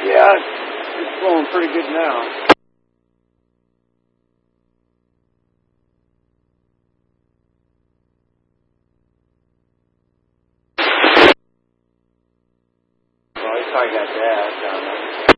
Yeah, it's flowing pretty good now. Well, he's probably got gas down there.